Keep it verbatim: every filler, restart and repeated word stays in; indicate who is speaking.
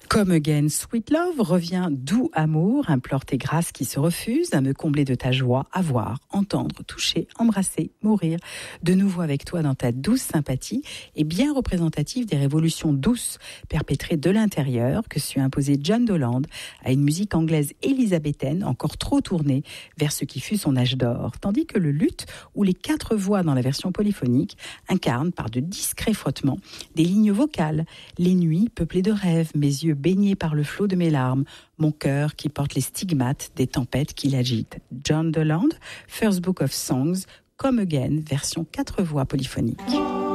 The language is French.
Speaker 1: Come Again, Sweet Love revient doux amour, implore tes grâces qui se refusent à me combler de ta joie, à voir, entendre, toucher, embrasser, mourir, de nouveau avec toi dans ta douce sympathie et bien représentative des révolutions douces perpétrées de l'intérieur que sut imposer John Doland à une musique anglaise élisabéthaine encore trop tournée vers ce qui fut son âge d'or, tandis que le luth ou les quatre voix dans la version polyphonique incarnent par de discrets frottements des lignes vocales, les nuits peuplées de rêves, mes yeux baigné par le flot de mes larmes, mon cœur qui porte les stigmates des tempêtes qui l'agitent. John Doland, First Book of Songs, Come Again, version quatre voix polyphonique.